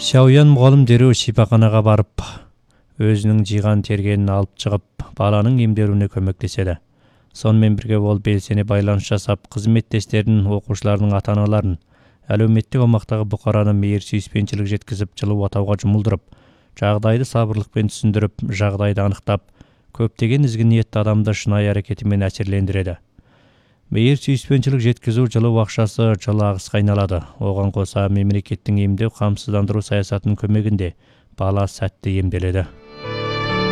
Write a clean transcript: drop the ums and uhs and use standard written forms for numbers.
Шауян мұғалім дереу шипаханаға барып, өзінің жиған тергенін алып шығып, баланың емделуіне көмектеседі. Сонымен бірге ол белсене байланыс жасап, қызметтестерін, оқушылардың ата-аналарын, әлеуметтік аумақтағы бұқараны мейір сүйіспеншілік жеткізіп, жылы отауға жұмылдырып, жағдайды сабырлықпен түсіндіріп, жағдайды анықтап, көптеген ізгі ниетті адамды шынайы әрекетімен әсерлендіреді. Мейір сүйіспеншілік жеткізу жылы ақшасы жылы ағысқа айналады. Оған қоса мемлекеттің емдеу қамсыздандыру саясатының көмегінде бала сәтті емделеді.